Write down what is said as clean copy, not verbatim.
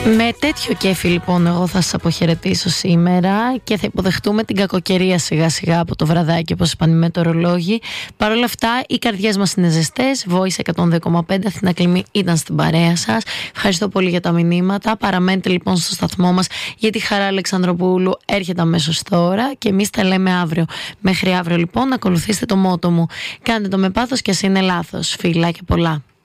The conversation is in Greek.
Με τέτοιο κέφι λοιπόν εγώ θα σας αποχαιρετήσω σήμερα και θα υποδεχτούμε την κακοκαιρία σιγά σιγά από το βραδάκι, όπως είπαν οι μετεωρολόγοι. Παρ' όλα αυτά οι καρδιές μας είναι ζεστές. Voice 102,5 Αθηνά Κλιμή ήταν στην παρέα σας. Ευχαριστώ πολύ για τα μηνύματα. Παραμένετε λοιπόν στο σταθμό μας, γιατί η Χαρά Αλεξανδροπούλου έρχεται αμέσως τώρα και εμείς τα λέμε αύριο. Μέχρι αύριο λοιπόν ακολουθήστε το μότο μου. Κάντε το με πάθος και ας είναι λάθος. Φιλάκια πολλά.